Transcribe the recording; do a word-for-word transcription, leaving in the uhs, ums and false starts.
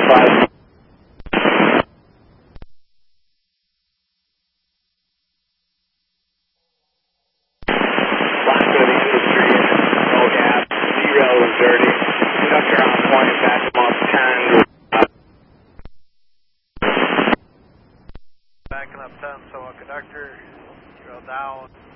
five. Dirty. Conductor on point, back him off ten. Backing up ten, so a conductor, zero down.